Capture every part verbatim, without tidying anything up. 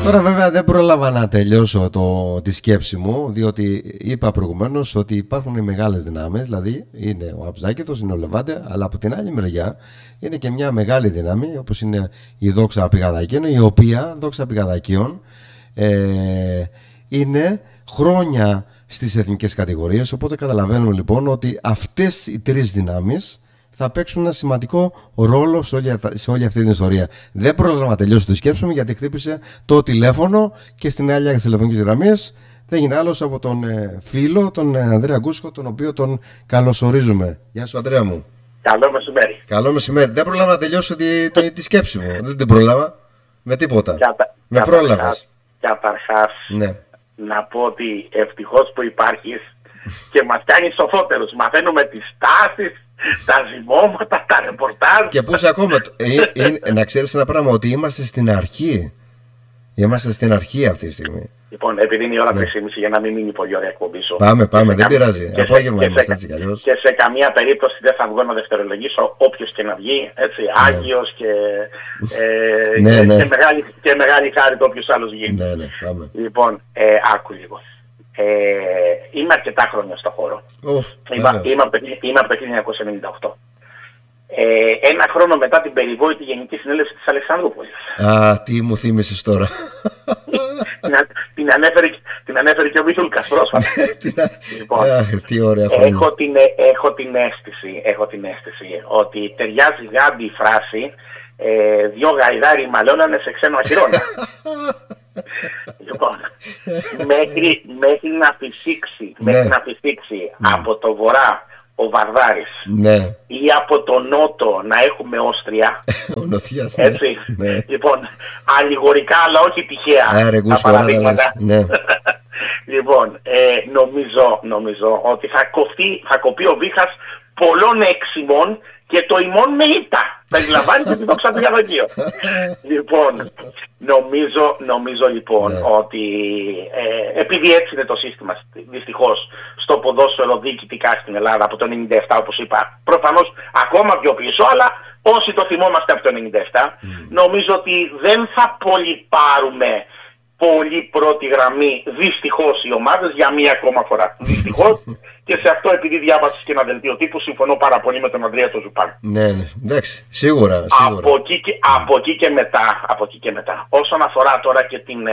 Τώρα βέβαια δεν πρόλαβα να τελειώσω το, τη σκέψη μου, διότι είπα προηγουμένως ότι υπάρχουν μεγάλες δυνάμεις, δηλαδή είναι ο Αψάκητος, είναι ο Λεβάντε, αλλά από την άλλη μεριά είναι και μια μεγάλη δύναμη όπως είναι η Δόξα Πηγαδακίων, η οποία Δόξα Πηγαδακίων ε, είναι χρόνια στις εθνικές κατηγορίες, οπότε καταλαβαίνουμε λοιπόν ότι αυτές οι τρεις δυνάμεις θα παίξουν ένα σημαντικό ρόλο σε όλη, σε όλη αυτή την ιστορία. Δεν πρόλαβα να τελειώσω τη σκέψη μου γιατί χτύπησε το τηλέφωνο και στην άλλη άκρη της τηλεφωνικής γραμμής δεν είναι άλλος από τον ε, φίλο, τον ε, Ανδρέα Γκούσκο, τον οποίο τον καλωσορίζουμε. Γεια σου, Ανδρέα μου. Καλό μεσημέρι. Καλό μεσημέρι. Δεν πρόλαβα να τελειώσω τη, τη, τη σκέψη μου. Δεν την πρόλαβα με τίποτα. Κατα... Με πρόλαβες. Καταρχάς, ναι. να πω ότι ευτυχώς που υπάρχεις και μας κάνει σοφότερους. Μαθαίνουμε τις τάσεις, τα ζυμώματα, τα ρεπορτάζ. Και πού είσαι ακόμα. ε, ε, να ξέρεις ένα πράγμα, ότι είμαστε στην αρχή. Είμαστε στην αρχή αυτή τη στιγμή. Λοιπόν, επειδή είναι η ώρα ναι. τρεις και μισή για να μην μείνει πολύ ωραία εκπομπή σου. Πάμε, πάμε, δεν πειράζει. Και Απόγευμα σε, είμαστε και έτσι κι αλλιώς. Και σε καμία περίπτωση δεν θα βγω να δευτερολογήσω όποιος και να βγει. Έτσι, ναι. Άγιος και, ε, ναι, ναι. και, μεγάλη, και μεγάλη χάρη το όποιος άλλος γίνει. Ναι, ναι, πάμε. Λοιπόν, ε, άκου λίγο. Ε, είμαι αρκετά χρόνια στο χώρο. Oh, είμαι, είμαι, από το, είμαι από το χίλια εννιακόσια ενενήντα οκτώ. Ε, ένα χρόνο μετά την περιβόητη Γενική Συνέλευση της Αλεξανδρούπολης. Α, τι μου θύμισες τώρα. την, την, ανέφερε, την ανέφερε και ο Μιθούλκας πρόσφατα. Λοιπόν, Αχ, τι ωραία έχω, την, έχω, την αίσθηση, έχω την αίσθηση ότι ταιριάζει γάντι η φράση ε, δυο γαϊδάροι μαλώνανε σε ξένο αχυρώνα. Λοιπόν, μέχρι, μέχρι να φυσήξει, ναι. μέχρι να φυσήξει ναι. από το βορρά ο Βαρδάρης ναι. ή από το νότο να έχουμε Όστρια. Ο Νοτιάς, έτσι. Ναι. Λοιπόν, αλληγορικά αλλά όχι τυχαία. Άρε, τα παραδείγματα. Ναι. Λοιπόν, ε, νομίζω, νομίζω ότι θα, κοφτεί, θα κοπεί ο βήχας πολλών έξιμων και το ημών με ήττα. Περιλαμβάνει και την Δόξα Πηγαδακίων. Λοιπόν, νομίζω, νομίζω λοιπόν ναι. ότι ε, επειδή έτσι είναι το σύστημα δυστυχώς στο ποδόσφαιρο διοικητικά στην Ελλάδα από το ενενήντα επτά, όπως είπα, προφανώς ακόμα πιο πίσω, αλλά όσοι το θυμόμαστε από το ενενήντα επτά, mm. νομίζω ότι δεν θα πολύ πάρουμε πολύ πρώτη γραμμή δυστυχώς οι ομάδες για μία ακόμα φορά. Δυστυχώς. Και σε αυτό, επειδή διάβασες και ένα δελτίο τύπου, συμφωνώ πάρα πολύ με τον Ανδρέα τον Ζουπάν. Ναι, ναι, εντάξει, σίγουρα. σίγουρα. Από, εκεί και, mm. από, εκεί και μετά, από εκεί και μετά. Όσον αφορά τώρα και την, ε,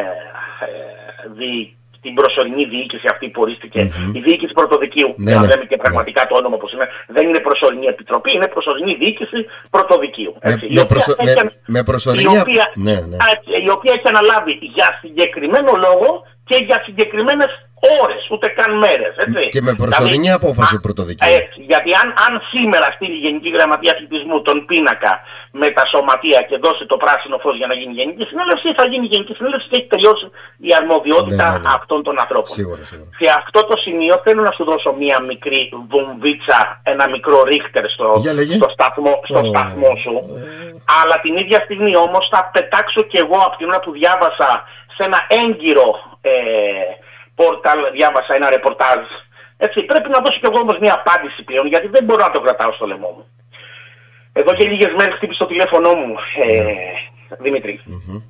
ε, δι, την προσωρινή διοίκηση αυτή που ορίστηκε, mm-hmm. η διοίκηση πρωτοδικείου, ναι, να ναι, λέμε και πραγματικά ναι. το όνομα όπως είναι, δεν είναι προσωρινή επιτροπή, είναι προσωρινή διοίκηση πρωτοδικείου. Με, έτσι, με, η οποία προσω... έχει, με, με προσωρινή... η οποία, ναι, ναι. η οποία έχει αναλάβει για συγκεκριμένο λόγο και για συγκεκριμένες ώρες, ούτε καν μέρες. Έτσι. Και με προσωρινή δηλαδή, απόφαση πρωτοδικείου. Έτσι, γιατί αν, αν σήμερα στείλει η Γενική Γραμματεία Αθλητισμού τον πίνακα με τα σωματεία και δώσει το πράσινο φως για να γίνει Γενική Συνέλευση, θα γίνει Γενική Συνέλευση και έχει τελειώσει η αρμοδιότητα ναι, ναι, ναι. αυτών των ανθρώπων. Σίγουρα, σίγουρα. Σε αυτό το σημείο θέλω να σου δώσω μία μικρή βομβίτσα, ένα μικρό ρίχτερ στο, στο, σταθμό, στο oh. σταθμό σου. Oh. Αλλά την ίδια στιγμή όμως θα πετάξω κι εγώ από την ώρα που διάβασα σε ένα έγκυρο ε, πόρταλ, διάβασα ένα ρεπορτάζ. Έτσι, πρέπει να δώσω κι εγώ όμως μια απάντηση πλέον, γιατί δεν μπορώ να το κρατάω στο λαιμό μου. Εδώ και λίγες μέρες χτύπησε το τηλέφωνο μου, ε, yeah. Δημήτρη. Mm-hmm.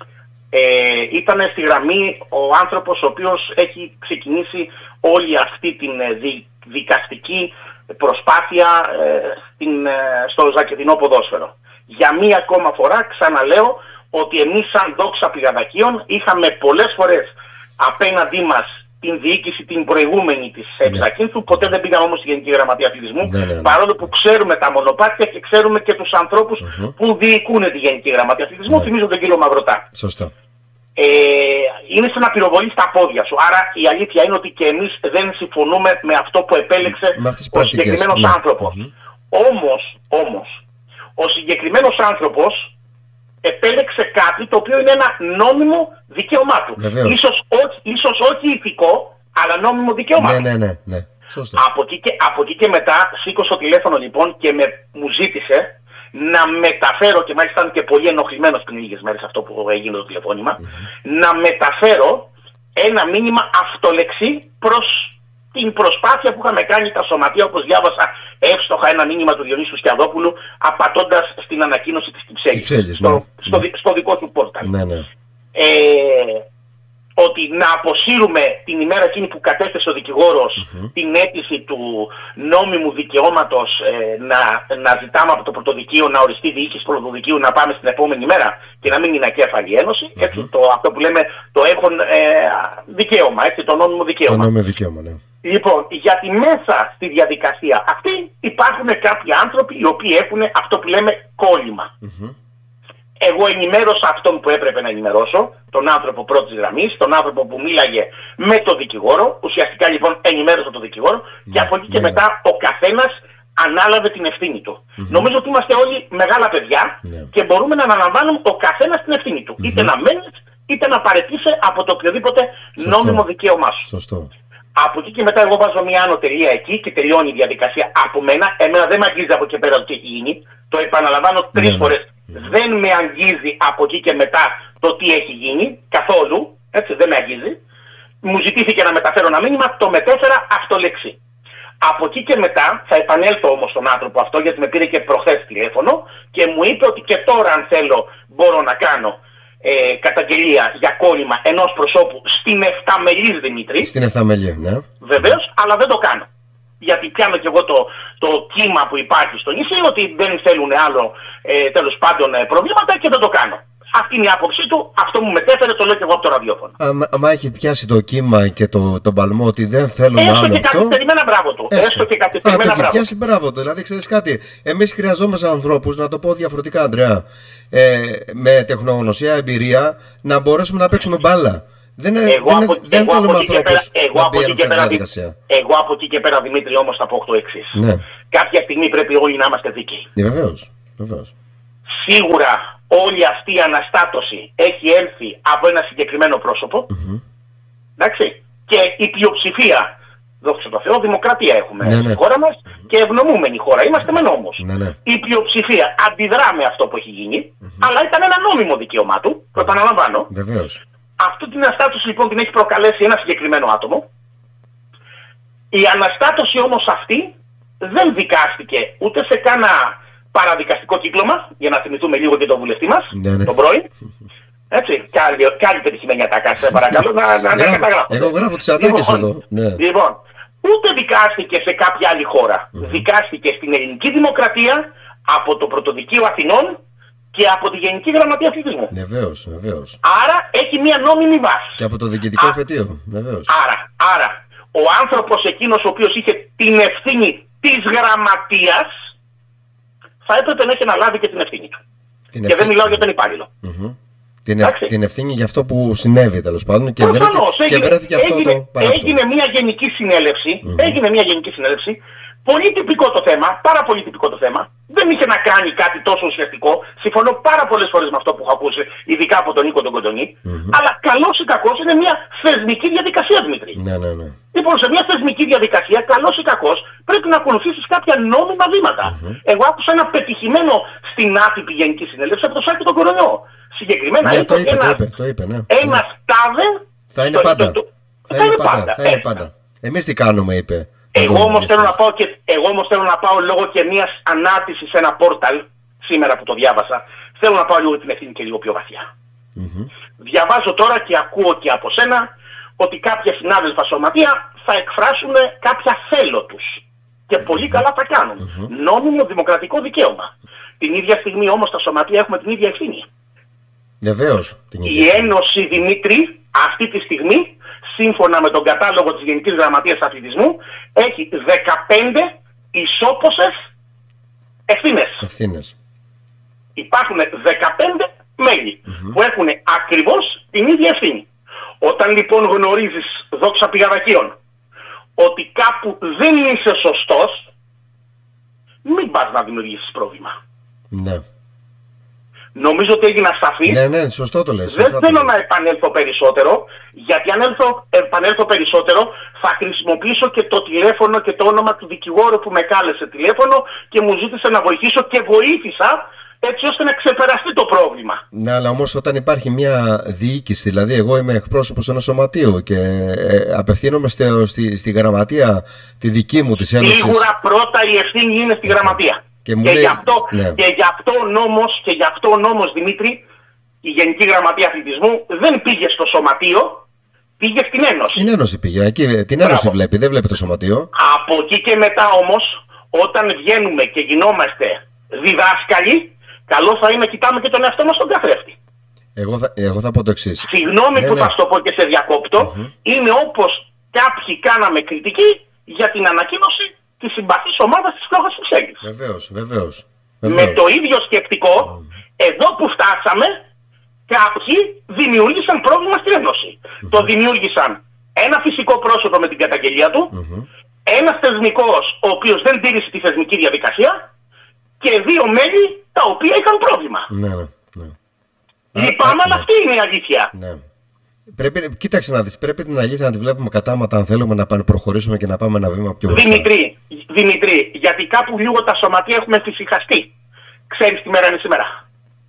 Ε, ήταν στη γραμμή ο άνθρωπος ο οποίος έχει ξεκινήσει όλη αυτή την δι, δικαστική προσπάθεια ε, στην, ε, στο ζακετινό ποδόσφαιρο. Για μία ακόμα φορά ξαναλέω ότι εμείς σαν Δόξα Πηγαδακίων είχαμε πολλές φορές απέναντί μας την διοίκηση την προηγούμενη της Ευζακίνθου, yeah. ποτέ δεν πήγαμε όμως στη Γενική Γραμματεία Αθλητισμού, yeah, yeah, yeah. παρόλο που ξέρουμε τα μονοπάτια και ξέρουμε και τους ανθρώπους uh-huh. που διοικούν τη Γενική Γραμματεία Αθλητισμού, yeah. θυμίζω τον κύριο Μαυρωτά. Σωστά. Ε, είναι σαν να πυροβολεί στα πόδια σου. Άρα η αλήθεια είναι ότι και εμείς δεν συμφωνούμε με αυτό που επέλεξε ο συγκεκριμένος yeah. άνθρωπος. Mm-hmm. Όμως, όμως, ο συγκεκριμένος άνθρωπος επέλεξε κάτι το οποίο είναι ένα νόμιμο δικαίωμά του. Ίσως όχι, ίσως όχι ηθικό, αλλά νόμιμο δικαίωμά του. Ναι, ναι, ναι, ναι. Σωστά. Από εκεί, και, από εκεί και μετά σήκωσε το τηλέφωνο λοιπόν και με, μου ζήτησε να μεταφέρω, και μάλιστα ήταν και πολύ ενοχλημένος πριν λίγες μέρες αυτό που έγινε το τηλεφώνημα, mm-hmm. να μεταφέρω ένα μήνυμα αυτολεξή προς την προσπάθεια που είχαμε κάνει τα σωματεία, όπως διάβασα εύστοχα ένα μήνυμα του Διονύσου Σκιαδόπουλου, απατώντας στην ανακοίνωση της Κυψέλης, στο, ναι. στο, στο, στο δικό του πόρταλ. Ναι, ναι. Ε, ότι να αποσύρουμε την ημέρα εκείνη που κατέθεσε ο δικηγόρος Mm-hmm. την αίτηση του νόμιμου δικαιώματος ε, να, να ζητάμε από το πρωτοδικείο να οριστεί διοίκηση πρωτοδικείου να πάμε στην επόμενη μέρα και να μην είναι ακέφαλη ένωση. Mm-hmm. Έτσι, το, αυτό που λέμε το έχουν ε, δικαίωμα, έτσι, το νόμιμο δικαίωμα. Το νόμιμο δικαίωμα, ναι. Λοιπόν, γιατί μέσα στη διαδικασία αυτή υπάρχουν κάποιοι άνθρωποι οι οποίοι έχουν αυτό που λέμε κόλλημα. Mm-hmm. Εγώ ενημέρωσα αυτόν που έπρεπε να ενημερώσω, τον άνθρωπο πρώτης γραμμής, τον άνθρωπο που μίλαγε με τον δικηγόρο. Ουσιαστικά λοιπόν ενημέρωσα τον δικηγόρο yeah, και από εκεί yeah, και yeah. μετά ο καθένας ανάλαβε την ευθύνη του. Mm-hmm. Νομίζω ότι είμαστε όλοι μεγάλα παιδιά yeah. και μπορούμε να αναλαμβάνουμε ο καθένας την ευθύνη του. Mm-hmm. Είτε να μένεις είτε να παραιτήσει από το οποιοδήποτε Σωστό. νόμιμο δικαίωμά σου. Σωστό. Από εκεί και μετά εγώ βάζω μια άνω τελεία εκεί και τελειώνει η διαδικασία από μένα. Εμένα δεν με αγγίζει από εκεί πέρα τι έχει γίνει. Το επαναλαμβάνω τρεις ναι, φορές. ναι. Δεν με αγγίζει από εκεί και μετά το τι έχει γίνει καθόλου. Έτσι δεν με αγγίζει. Μου ζητήθηκε να μεταφέρω ένα μήνυμα, το μετέφερα αυτολεξή. Από εκεί και μετά θα επανέλθω όμως στον άνθρωπο αυτό, γιατί με πήρε και προχθές τηλέφωνο και μου είπε ότι και τώρα αν θέλω μπορώ να κάνω Ε, καταγγελία για κόλλημα ενός προσώπου στην Εφταμελής, Δημήτρη. Στην Εφταμελή, ναι. Βεβαίως, αλλά δεν το κάνω. Γιατί πιάνω και εγώ το, το κύμα που υπάρχει στο νησί, ότι δεν θέλουν άλλο ε, τέλος πάντων ε, προβλήματα και δεν το κάνω. Αυτή είναι η άποψή του, αυτό μου μετέφερε, το λέω και εγώ από το ραδιόφωνο. Άμα έχει πιάσει το κύμα και το, τον παλμό ότι δεν θέλουν έστω άλλο και αυτό. καθυστερημένα μπράβο του. Έστω, έστω και καθυστερημένα Α, το μπράβο. έχει πιάσει μπράβο του. Δηλαδή, ξέρεις κάτι, εμείς χρειαζόμαστε ανθρώπους, να το πω διαφορετικά, Ανδρέα, ε, με τεχνογνωσία, εμπειρία, να μπορέσουμε να παίξουμε μπάλα. Δεν, εγώ δεν, από, δεν εγώ θέλουμε από ανθρώπους να μπαίνουν στη διαδικασία. Εγώ από εκεί και πέρα, Δημήτρη, όμως θα πω το εξής. Ναι. Κάποια στιγμή πρέπει όλοι να είμαστε δίκαιοι. Ε, βεβαίως, βεβαίως. Σίγουρα όλη αυτή η αναστάτωση έχει έλθει από ένα συγκεκριμένο πρόσωπο. Mm-hmm. Εντάξει. Και η πλειοψηφία, δόξα τω Θεώ, δημοκρατία έχουμε ναι, ναι. στη χώρα μας και ευνομούμενη χώρα. Είμαστε με νόμους. Ναι, ναι. Η πλειοψηφία αντιδρά με αυτό που έχει γίνει, Mm-hmm. αλλά ήταν ένα νόμιμο δικαίωμά του, το επαναλαμβάνω. Βεβαίως. Αυτή την αναστάτωση λοιπόν την έχει προκαλέσει ένα συγκεκριμένο άτομο. Η αναστάτωση όμως αυτή δεν δικάστηκε ούτε σε κάνα παραδικαστικό κύκλωμα, για να θυμηθούμε λίγο και τον βουλευτή μας, ναι, ναι. τον πρώην. Έτσι, και άλλη, και άλλη πετυχημένη ατάκα, σε παρακαλώ να, να, να καταγράφω. Εγώ γράφω τις ατάκες λοιπόν, εδώ. Ναι. Λοιπόν, ούτε δικάστηκε σε κάποια άλλη χώρα. Mm-hmm. Δικάστηκε στην ελληνική δημοκρατία από το Πρωτοδικείο Αθηνών και από τη Γενική Γραμματεία Αθλητισμού. Βεβαίως, βεβαίως. Άρα έχει μία νόμιμη βάση. Και από το διοικητικό εφετείο, βεβαίως. Άρα, άρα, ο άνθρωπος εκείνος ο οποίος είχε την ευθύνη της γραμματείας θα έπρεπε να έχει αναλάβει και την ευθύνη του. Την και ευθύ... δεν μιλάω για τον υπάλληλο. Mm-hmm. Την, ευ... την ευθύνη για αυτό που συνέβη τέλος πάντων και, Προφανώς, βρέθηκε, έγινε, και βρέθηκε αυτό έγινε, το παράπτωμα. Έγινε μια γενική συνέλευση, Mm-hmm. έγινε μια γενική συνέλευση, πολύ τυπικό το θέμα, πάρα πολύ τυπικό το θέμα. Δεν είχε να κάνει κάτι τόσο ουσιαστικό. Συμφωνώ πάρα πολλές φορές με αυτό που έχω ακούσει, ειδικά από τον Νίκο τον Κοντονή. Mm-hmm. Αλλά καλώς ή κακώς είναι μια θεσμική διαδικασία, Δημήτρη. Ναι, ναι, ναι. Λοιπόν, σε μια θεσμική διαδικασία, καλώς ή κακώς, πρέπει να ακολουθήσεις κάποια νόμιμα βήματα. Mm-hmm. Εγώ άκουσα ένα πετυχημένο στην άτυπη γενική συνέλευση από το Σάκη τον Κορονιό. Συγκεκριμένα ναι, είπε, το είπε, ένας, το είπε, το είπε, ναι. ένας τάδε θα είναι το, πάντα. Το, το, θα, θα είναι πάντα. πάντα. Θα είναι πάντα. Εμείς τι κάνουμε, είπε. Εγώ όμως θέλω να πάω και εγώ όμως θέλω να πάω λόγω και μιας ανάρτησης σε ένα πόρταλ σήμερα που το διάβασα. Θέλω να πάω λίγο την ευθύνη και λίγο πιο βαθιά. Mm-hmm. Διαβάζω τώρα και ακούω και από σένα ότι κάποια συνάδελφα σωματεία θα εκφράσουν κάποια θέλω τους. Και mm-hmm. πολύ καλά θα κάνουν. Mm-hmm. Νόμιμο δημοκρατικό δικαίωμα. Την ίδια στιγμή όμως τα σωματεία έχουμε την ίδια ευθύνη. Βεβαίως. Η Ένωση, Δημήτρη, αυτή τη στιγμή, σύμφωνα με τον κατάλογο της Γενικής Γραμματείας Αθλητισμού, έχει δεκαπέντε ισόποσες ευθύνες. Ευθύνες. Υπάρχουν δεκαπέντε μέλη mm-hmm. που έχουν ακριβώς την ίδια ευθύνη. Όταν λοιπόν γνωρίζεις, δόξα πηγαδακίων, ότι κάπου δεν είσαι σωστός, μην πας να δημιουργήσεις πρόβλημα. Ναι. Νομίζω ότι έγινα σαφής. Ναι, ναι, σωστό το λες. Δεν θέλω το να επανέλθω περισσότερο, γιατί αν έλθω, επανέλθω περισσότερο θα χρησιμοποιήσω και το τηλέφωνο και το όνομα του δικηγόρου που με κάλεσε τηλέφωνο και μου ζήτησε να βοηθήσω και βοήθησα έτσι ώστε να ξεπεραστεί το πρόβλημα. Ναι, αλλά όμως όταν υπάρχει μια διοίκηση, δηλαδή εγώ είμαι εκπρόσωπος ενός σωματείου και ε, απευθύνομαι στη, στη, στη γραμματεία τη δική μου της Ένωσης. Σίγουρα πρώτα η ευθύνη είναι στη γραμματεία. Και, και, λέει, γι αυτό, ναι. και γι' αυτό ο νόμος, και γι' αυτό ο νόμος, Δημήτρη, η Γενική Γραμματεία Αθλητισμού δεν πήγε στο σωματείο πήγε στην Ένωση. Στην Ένωση πήγε. Εκεί, την Ένωση Μπράβο. βλέπει, δεν βλέπει το σωματείο. Από εκεί και μετά όμως, όταν βγαίνουμε και γινόμαστε διδάσκαλοι, καλό θα είναι να κοιτάμε και τον εαυτό μας στον καθρέφτη. Εγώ θα, εγώ θα πω το εξής. Συγγνώμη ναι, που ναι. θα σου το πω και σε διακόπτω, mm-hmm. είναι όπως κάποιοι κάναμε κριτική για την ανακοίνωση της συμπαθής ομάδας της Φλόγας του Ξέγγις. Βεβαίως, βεβαίως. Με το ίδιο σκεπτικό, mm. εδώ που φτάσαμε, κάποιοι δημιούργησαν πρόβλημα στην Ένωση. Mm-hmm. Το δημιούργησαν ένα φυσικό πρόσωπο με την καταγγελία του, mm-hmm. ένας θεσμικός ο οποίος δεν τήρησε τη θεσμική διαδικασία και δύο μέλη τα οποία είχαν πρόβλημα. Ναι, ναι, ναι. Λυπάμαι, αλλά αυτή είναι η αλήθεια. Ναι. Πρέπει, κοίταξε να δεις, πρέπει την αλήθεια να τη βλέπουμε κατάματα αν θέλουμε να προχωρήσουμε και να πάμε ένα βήμα πιο μπροστά. Δημητρή, Δημητρή, γιατί κάπου λίγο τα σωματεία έχουμε φυσικαστεί. Ξέρεις τι μέρα είναι σήμερα?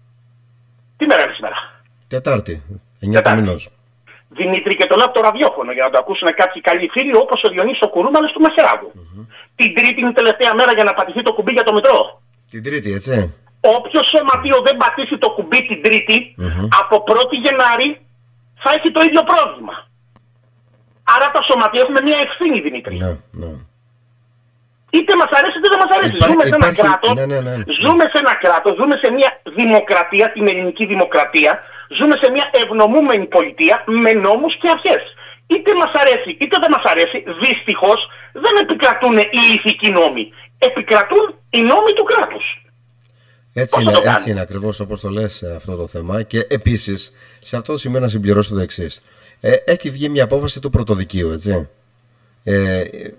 Τι μέρα είναι σήμερα? Τετάρτη, εννιά του μηνός. Δημήτρη, και το λέω από το ραδιόφωνο για να το ακούσουν κάποιοι καλοί φίλοι όπως ο Διονύσης ο Κουρούμαλος του Μασεράδου. Mm-hmm. Την Τρίτη είναι η τελευταία μέρα για να πατηθεί το κουμπί για το Μητρό. Την Τρίτη, έτσι. Όποιο σωματείο δεν πατήσει το κουμπί την Τρίτη, mm-hmm. από πρώτη Γενάρη θα έχει το ίδιο πρόβλημα. Άρα τα σωματεία έχουμε μια ευθύνη, Δημήτρη. Ναι, ναι. Είτε μας αρέσει είτε δεν μας αρέσει. Υπάρχει, ζούμε, σε υπάρχει... ένα κράτος, ναι, ναι, ναι, ναι. ζούμε σε ένα κράτος, ζούμε σε μια δημοκρατία, την ελληνική δημοκρατία, ζούμε σε μια ευνομούμενη πολιτεία με νόμους και αρχές. Είτε μας αρέσει είτε δεν μας αρέσει, δυστυχώς δεν επικρατούν οι ηθικοί νόμοι. Επικρατούν οι νόμοι του κράτους. Έτσι είναι, έτσι είναι ακριβώς όπως το λες αυτό το θέμα. Και επίσης, σε αυτό το σημείο να συμπληρώσω το εξής. Ε, έχει βγει μια απόφαση του Πρωτοδικείου, έτσι. Ε,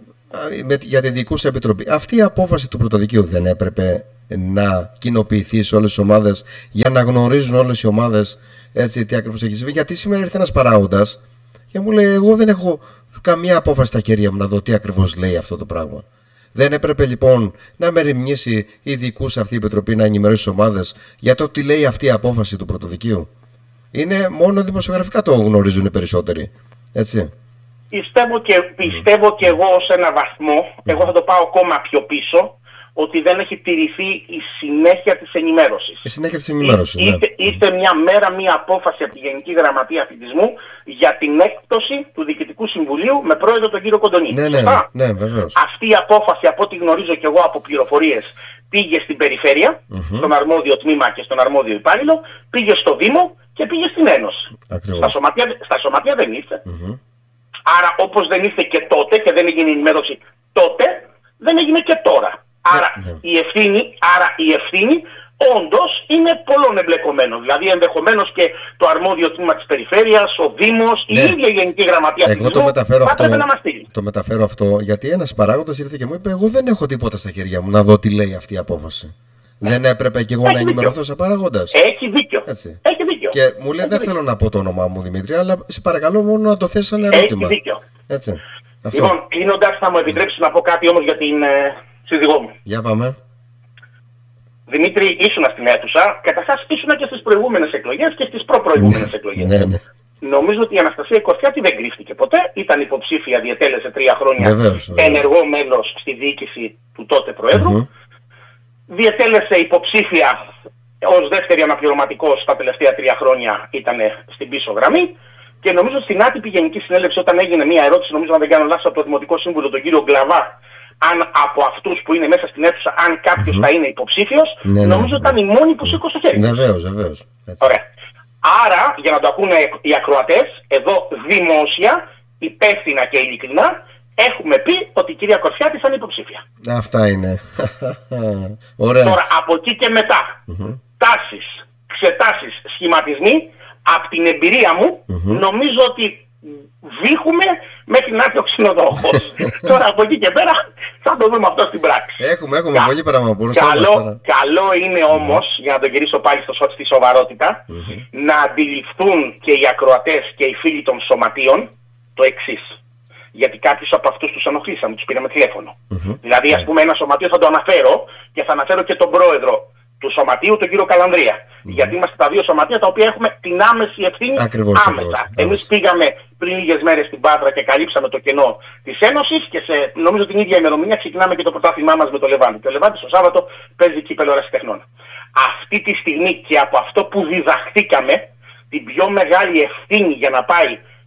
με, για την Διοικούσα Επιτροπή. Αυτή η απόφαση του Πρωτοδικείου δεν έπρεπε να κοινοποιηθεί σε όλες τις ομάδες για να γνωρίζουν όλες οι ομάδες έτσι, τι ακριβώς έχει συμβεί? Γιατί σήμερα ήρθε ένας παράγοντας και μου λέει: εγώ δεν έχω καμία απόφαση στα χέρια μου να δω τι ακριβώς λέει αυτό το πράγμα. Δεν έπρεπε λοιπόν να μεριμνήσει η Διοικούσα αυτή η Επιτροπή να ενημερώσει τις ομάδες για το τι λέει αυτή η απόφαση του Πρωτοδικείου? Είναι μόνο δημοσιογραφικά το γνωρίζουν οι περισσότεροι. Έτσι. Πιστεύω και, πιστεύω mm. και εγώ ως ένα βαθμό, mm. εγώ θα το πάω ακόμα πιο πίσω, ότι δεν έχει τηρηθεί η συνέχεια της ενημέρωσης. Η συνέχεια της ενημέρωσης, ναι. Ήρθε, ήρθε μια μέρα μια απόφαση από τη Γενική Γραμματεία Αθλητισμού για την έκπτωση του Διοικητικού Συμβουλίου με πρόεδρο τον κύριο Κοντονή. Ναι, ναι, ναι, ναι, βεβαίως. Αυτή η απόφαση, από ό,τι γνωρίζω και εγώ από πληροφορίες, πήγε στην περιφέρεια, mm-hmm. στον αρμόδιο τμήμα και στον αρμόδιο υπάλληλο, πήγε στο Δήμο και πήγε στην Ένωση. Στα σωματεία, στα σωματεία δεν ήρθε. Mm-hmm. Άρα όπως δεν ήρθε και τότε και δεν έγινε ενημέρωση τότε, δεν έγινε και τώρα. Άρα, ναι, ναι. η ευθύνη, άρα η ευθύνη όντως είναι πολλών εμπλεκομένων. Δηλαδή ενδεχομένως και το αρμόδιο τμήμα της περιφέρειας, ο Δήμος, ναι. η ίδια η Γενική Γραμματεία εγώ το μεταφέρω θα αυτό, πρέπει να μας στείλει. Το μεταφέρω αυτό γιατί ένας παράγοντας ήρθε και μου είπε: εγώ δεν έχω τίποτα στα χέρια μου να δω τι λέει αυτή η απόφαση. Ναι. Δεν έπρεπε και εγώ Έχει να ενημερωθώ σαν παράγοντας? Έχει δίκιο. Έτσι. Έχει δίκιο. Και μου λέει: δεν θέλω να πω το όνομά μου, Δημήτρη, αλλά σε παρακαλώ μόνο να το θέσει σαν ερώτημα. Έχει δίκιο. Έτσι. Αυτό. Λοιπόν, κλείνοντας, θα μου επιτρέψει να πω κάτι όμως για την ε, σύζυγό μου. Για πάμε. Δημήτρη, ήσουνα στην αίθουσα. Καταρχάς ήσουνα και στις προηγούμενες εκλογές και στις προπροηγούμενες εκλογές. Ναι, ναι. Νομίζω ότι η Αναστασία Κορφιάτη δεν κρύφτηκε ποτέ. Ήταν υποψήφια, διετέλεσε τρία χρόνια βεβαίως, βεβαίως. ενεργό μέλος στη διοίκηση του τότε Προέδρου. Mm-hmm. Διετέλεσε υποψήφια ως δεύτερη αναπληρωματικός τα τελευταία τρία χρόνια, ήταν στην πίσω γραμμή. Και νομίζω στην άτυπη Γενική Συνέλευση, όταν έγινε μια ερώτηση, νομίζω να δεν κάνω λάθος, από το Δημοτικό Σύμβουλο, τον κύριο Γκλαβά, αν από αυτούς που είναι μέσα στην αίθουσα, αν κάποιος mm-hmm. θα είναι υποψήφιος, ναι, νομίζω ναι, ήταν ναι. η μόνη που σήκωσε το χέρι. Βεβαίως, βεβαίως. Ωραία. Άρα, για να το ακούνε οι ακροατές, εδώ δημόσια, υπεύθυνα και ειλικρινά, έχουμε πει ότι η κυρία Κορφιάτη θα είναι υποψήφια. Αυτά είναι. Ωραία. Τώρα, από εκεί και μετά, mm-hmm. τάσεις, ξετάσεις, σχηματισμοί, από την εμπειρία μου, mm-hmm. νομίζω ότι βήχουμε μέχρι να έρθει ο ξενοδόχος. Τώρα από εκεί και πέρα θα το δούμε αυτό στην πράξη. Έχουμε, έχουμε Κα... πολύ πράγμα που καλό, καλό είναι όμως, mm-hmm. για να το γυρίσω πάλι στο, στη σοβαρότητα, mm-hmm. να αντιληφθούν και οι ακροατές και οι φίλοι των σωματείων το εξής. Γιατί κάποιους από αυτούς τους ενοχλήσαμε, τους πήραμε τηλέφωνο. Mm-hmm. Δηλαδή, ας πούμε, ένα σωματείο θα το αναφέρω και θα αναφέρω και τον πρόεδρο του σωματείου, τον κύριο Καλανδρία. Mm-hmm. Γιατί είμαστε τα δύο σωματεία τα οποία έχουμε την άμεση ευθύνη ακριβώς, άμεσα. Ακριβώς. Εμείς πήγαμε πριν λίγες μέρες στην Πάτρα και καλύψαμε το κενό της Ένωσης και σε νομίζω την ίδια ημερομηνία ξεκινάμε και το πρωτάθλημά μας με το Λεβάντι. Και ο Λεβάντης το Σάββατο παίζει κύπελλο ερασιτεχνών. Αυτή τη στιγμή και από αυτό που διδαχθήκαμε, την πιο μεγάλη ευθύνη για να πάει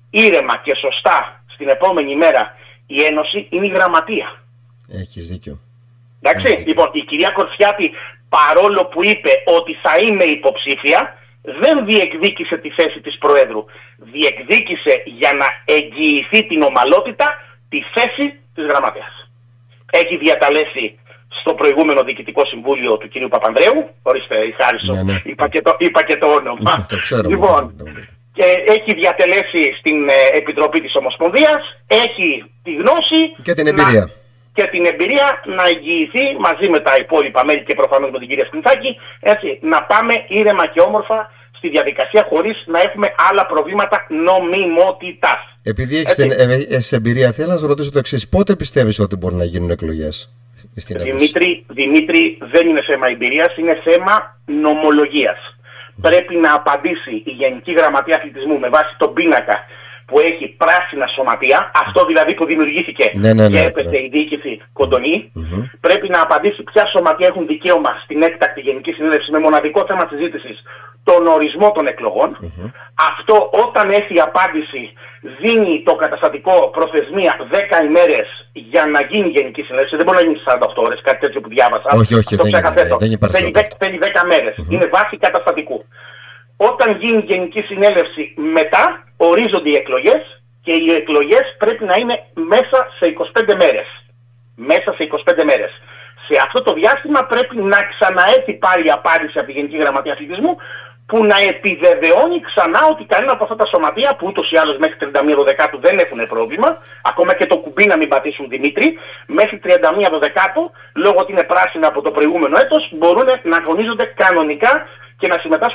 ήρεμα και σωστά στην επόμενη μέρα η Ένωση είναι η γραμματεία. Έχεις δίκιο. Εντάξει, Έχεις δίκιο. λοιπόν, η κυρία Κορφιάτη, παρόλο που είπε ότι θα είναι υποψήφια, δεν διεκδίκησε τη θέση της Προέδρου. Διεκδίκησε για να εγγυηθεί την ομαλότητα τη θέση της γραμματέας. Έχει διαταλέσει στο προηγούμενο Διοικητικό Συμβούλιο του κυρίου Παπανδρέου, ορίστε η Χάρισο, ναι, ναι. είπα, και το, είπα και το όνομα. Ναι, το ξέρω, λοιπόν, το, το, το. και έχει διατελέσει στην ε, Επιτροπή της Ομοσπονδίας, έχει τη γνώση και την εμπειρία. Να, και την εμπειρία να εγγυηθεί μαζί με τα υπόλοιπα μέλη και προφανώς με την κυρία Σπινθάκη, έτσι, να πάμε ήρεμα και όμορφα στη διαδικασία χωρίς να έχουμε άλλα προβλήματα νομιμότητας. Επειδή έχεις την ε, εμπειρία, θέλω να σας ρωτήσω το εξής. Πότε πιστεύεις ότι μπορεί να γίνουν εκλογές στην Δημήτρη, Δημήτρη, δεν είναι θέμα εμπειρίας, είναι θέμα νομολογίας. Mm. Πρέπει να απαντήσει η Γενική Γραμματεία Αθλητισμού με βάση τον πίνακα που έχει πράσινα σωματεία, αυτό δηλαδή που δημιουργήθηκε ναι, ναι, ναι, και έπεσε ναι. η διοίκηση κοντονή, mm-hmm. πρέπει να απαντήσει ποια σωματεία έχουν δικαίωμα στην έκτακτη Γενική Συνέλευση με μοναδικό θέμα συζήτησης τον ορισμό των εκλογών. Mm-hmm. Αυτό όταν έχει η απάντηση δίνει το καταστατικό προθεσμία δέκα ημέρες για να γίνει Γενική Συνέλευση. Δεν μπορεί να γίνει σαράντα οκτώ ώρες, κάτι τέτοιο που διάβασα. Όχι, όχι, αυτό δεν, είναι, δεν υπάρχει. Θέλει δέκα μέρες. Mm-hmm. Είναι βάση καταστατικού. Όταν γίνει Γενική Συνέλευση μετά, ορίζονται οι εκλογές και οι εκλογές πρέπει να είναι μέσα σε είκοσι πέντε μέρες. Μέσα σε είκοσι πέντε μέρες. Σε αυτό το διάστημα πρέπει να ξαναέρθει πάλι η απάντηση από τη Γενική Γραμματεία Αθλητισμού που να επιβεβαιώνει ξανά ότι κανένα από αυτά τα σωματεία που ούτως ή άλλως μέχρι τριάντα μία Δεκάτου δεν έχουν πρόβλημα, ακόμα και το κουμπί να μην πατήσουν Δημήτρη, μέχρι τριάντα μία Δεκάτου, λόγω ότι είναι πράσινα από το προηγούμενο έτος, μπορούν να αγωνίζονται κανονικά και να συμμετάσχουν